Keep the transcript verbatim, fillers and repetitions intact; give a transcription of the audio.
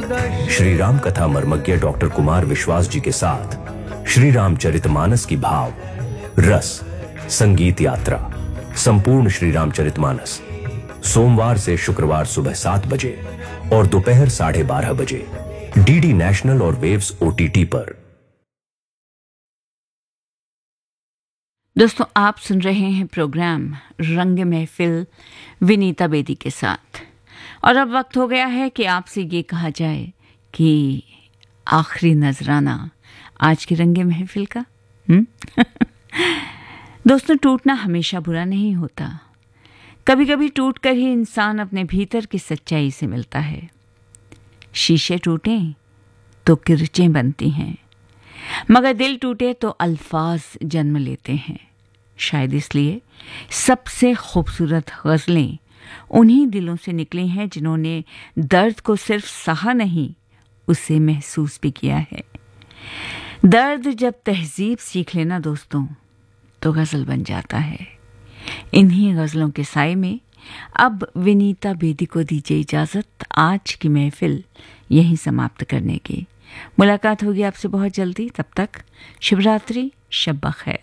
श्री राम कथा मर्मज्ञ डॉक्टर कुमार विश्वास जी के साथ श्री रामचरितमानस की भाव रस संगीत यात्रा संपूर्ण श्री रामचरितमानस सोमवार से शुक्रवार सुबह सात बजे और दोपहर साढ़े बारह बजे डीडी नेशनल और वेव्स ओटीटी पर। दोस्तों, आप सुन रहे हैं प्रोग्राम रंग महफिल विनीता बेदी के साथ, और अब वक्त हो गया है कि आपसे ये कहा जाए कि आखिरी नजराना आज की रंग महफिल का। दोस्तों, टूटना हमेशा बुरा नहीं होता। कभी कभी टूट कर ही इंसान अपने भीतर की सच्चाई से मिलता है। शीशे टूटें तो किरचें बनती हैं, मगर दिल टूटे तो अल्फाज जन्म लेते हैं। शायद इसलिए सबसे खूबसूरत गज़लें उन्हीं दिलों से निकली हैं जिन्होंने दर्द को सिर्फ सहा नहीं, उसे महसूस भी किया है। दर्द जब तहजीब सीख लेना दोस्तों, तो गज़ल बन जाता है। इन्हीं गज़लों के साए में अब विनीता बेदी को दीजिए इजाज़त आज की महफिल यहीं समाप्त करने की। मुलाकात होगी आपसे बहुत जल्दी। तब तक शुभ रात्रि, शब बखैर।